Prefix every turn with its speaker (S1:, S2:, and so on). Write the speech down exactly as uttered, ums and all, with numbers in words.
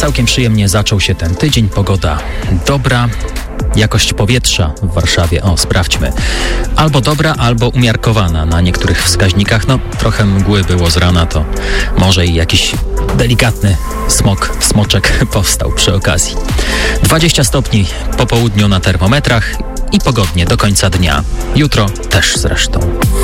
S1: Całkiem przyjemnie zaczął się ten tydzień, pogoda dobra. Jakość powietrza w Warszawie, o sprawdźmy, albo dobra, albo umiarkowana na niektórych wskaźnikach. No trochę mgły było z rana, to może i jakiś delikatny smog, smoczek powstał przy okazji. dwadzieścia stopni po południu na termometrach i pogodnie do końca dnia. Jutro też zresztą.